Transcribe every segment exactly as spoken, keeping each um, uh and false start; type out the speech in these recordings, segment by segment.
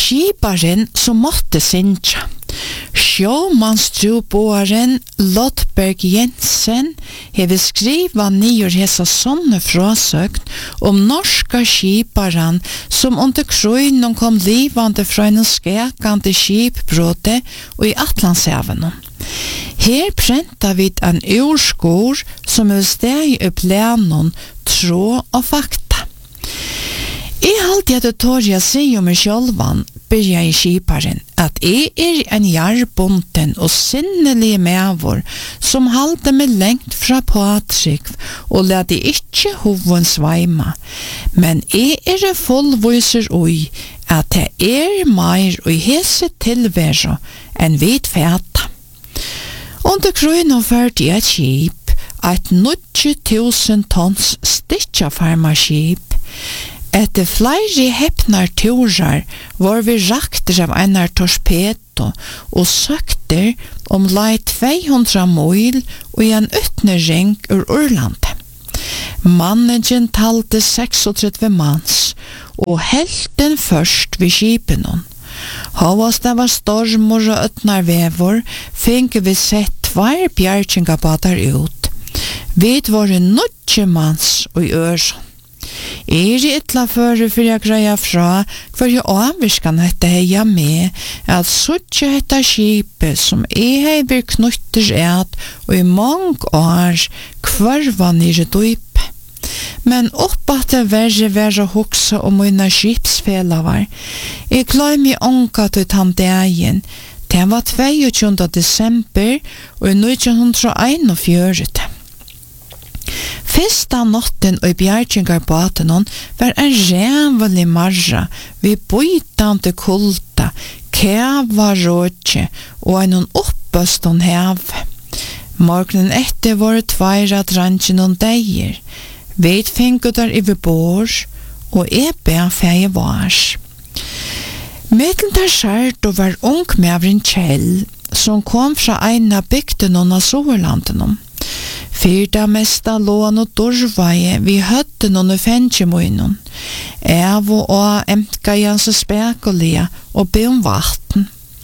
skiparen som måtte synja. Sjómannstroboaren Lottberg Jensen hever skriva nýur hesa sonne frasøgn om norska skiparan som under krøynum kom livande fra en skekande skipbråte og i Atlantshaven. Her prenta vi en urskor som er steg i planen, tro og fakta. Jeg halte at det tår jeg sier om meg sjølvan, ber jeg i skiparen, at jeg er en jarbunten og sinnelig medvår som halte meg lengt fra Patrik og lade ikke hoven sveima, men jeg er fullviser ui at det er meir og hese tilvære enn vid feta. Under krøynen førte jeg et skip, et nitti tusen tons stikkjafarmaskip. Etter flere heppnar turer var vi rakter av en torpedo og søkter om lai tvehundra mil og i en utnering ur Urlandet. Managen talte trettiosex mans og helten først ved skipen. Havas det var stormor og øtnar vevor, finke vi sett tvær bjergjengabadar ut. Vi var nutje mans og i Ørsson. Er i ytla føre for jeg greia fra hver jeg avvirskan hette heia med at suttje hetta skipet som jeg heiber knutter et og i mange år kvarva nere dyp. Men oppa til verre verre hoksa om mine skipsfelavar. Jeg klai mi onka til tandeien. Det var tjueåtte desember og i nitton einogfjøruti. Fyrsta notten og i bjergjengarbåten var en rævelig marra vi bøytande kulta, kæva rådje og en oppøston hev. Morgenen etter var det tveira dransjen og deier. Vi finket der i bor og jeg ber feie vars. Mittlen der skjert og var ung mevren Kjell som kom fra en av bygden av Soverlanden. Fyrda mesta lån og dorvaie vi høtte noen fengemoinon. Evo og emtka jans spekolia og be om vatten.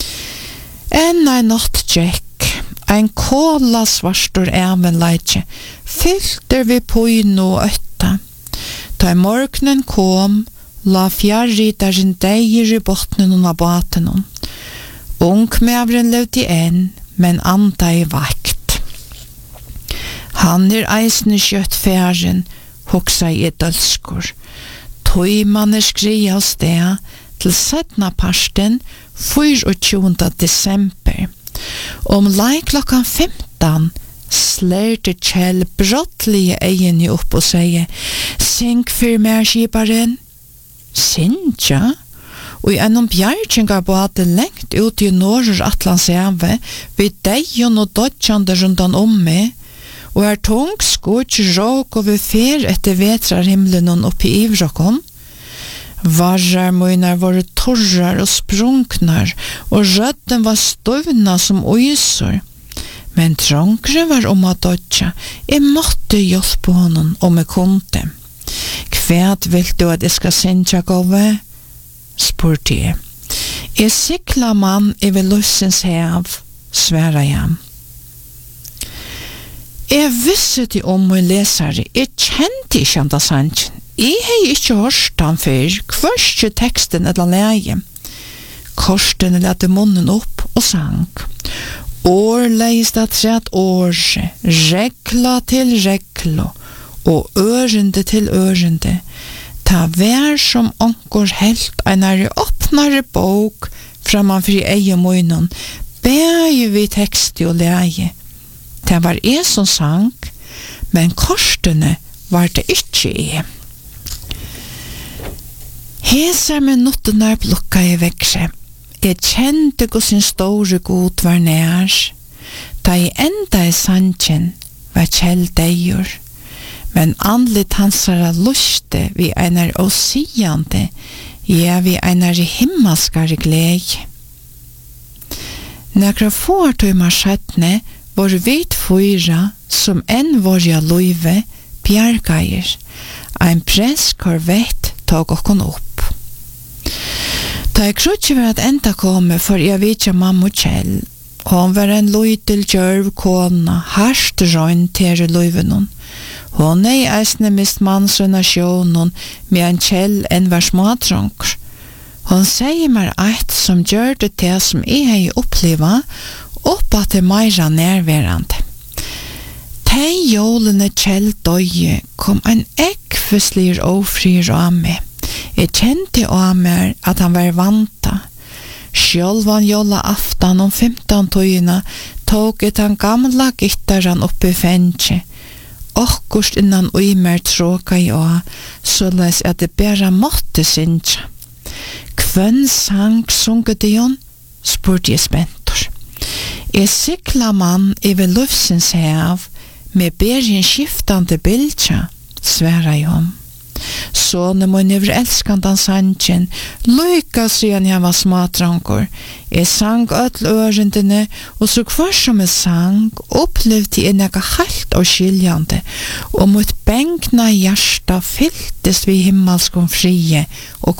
En ein natt tjekk, ein kola svarstor evenleitje, fylter vi på i no øtta. Da morgnen kom, la fjarritaren deir i bottnen av baten. Ungmevren levde enn, men anda i vakt. Han er eisne kjøtt færen, hoksa i dølskor. Tøyman er skri av sted til setna parsten tjueåtte desember. Om lei klokkan femton slærte Kjell brottlige egene opp og sier «Sink for mer skiparen?» «Sinja?» Og i enn bjergjengarbåte lengt ut i Norr Atlantshavet vid deion og dodjande rundan om meg, og er tung skotsk råk og vi fer etter vetrarhimmelen oppi ivrokken. Varrar møynar var torrar og sprunknar, og rødden var støvna som oysor. Men trångre var om å dodja. Jeg måtte hjelpe honom om jeg kunne. Kvært vil du at jeg skal synja gove? Spurte jeg. Jeg sikla mann i ved lussens hev, sværa jeg. Jeg visste til om min lesere, jeg kjente ikke han da sannsyn. Jeg har ikke hørt han før, kvørste teksten eller leie. Korsten lette munnen opp og sang. År leist at rett åre, regla til regla, og ørende til ørende. Ta vær som onker helt einare åpnare bok framför eie munnen, bæge vi tekst og leie. Det var jeg som sang, men korstene var det ikke jeg. Heser med nottene plukka i vekse. Jeg kjente hos sin store god var nær. Da jeg enda i sannsjen var Kjell deier. Men andlet hansara luste vi einar åsiande, ja vi einar himmelskare gled. Nekra fortøymar sjettne var vit fyra som enn var ja løyve bjergeier. Ein press korvett tog okkon opp. Da jeg krutje var at enda komme, for jeg vet ikke mamma Kjell. Hon var en løydel djørv kona, harst røyn til i løyvenon. Hon er i eisne mist manns og nasjonen, med en Kjell enn var smadronker. Hon sier meg eit som gjør det til som jeg har oppleva, oppa til meira nærværende. Tei jolene Kjell døye kom en ekveslir ofrir av meg. Jeg kjente av meg at han var vanta. Sjølvan jolla aftan om femton tøyina tog et han gamla gittaran oppi fengi. Okkurst innan ui mer tråka i å, såleis at det bæra måtte sinja. Kvønn sang sunget i hon, spurte jeg spentor. Jeg sikla mann i ved lufsens hev, med bergen skiftande bildja, sværa i hon. Sånne mun over elskandan sangen, lykka siden jeg var smatranker. Jeg sang öll ørendene, og så kvar som jeg sang, opplevde jeg nega helt og skiljande, og mot bengna hjärsta fylltes vi himmelskom frie, og